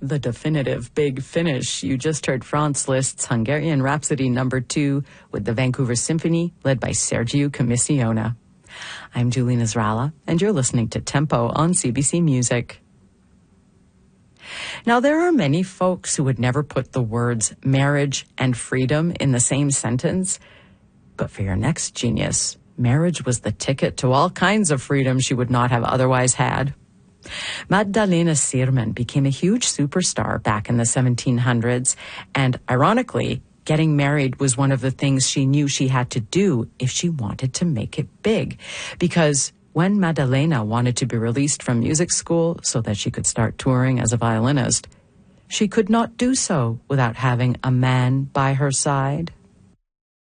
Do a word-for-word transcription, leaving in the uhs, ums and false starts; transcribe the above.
the definitive big finish. You just heard Franz Liszt's Hungarian Rhapsody number two with the Vancouver Symphony, led by Sergiu Commissiona. I'm Julie Nasrallah, and you're listening to Tempo on C B C Music. Now, there are many folks who would never put the words marriage and freedom in the same sentence, but for your next genius, marriage was the ticket to all kinds of freedom she would not have otherwise had. Magdalena Sirman became a huge superstar back in the seventeen hundreds, and ironically, getting married was one of the things she knew she had to do if she wanted to make it big. Because when Magdalena wanted to be released from music school so that she could start touring as a violinist, she could not do so without having a man by her side.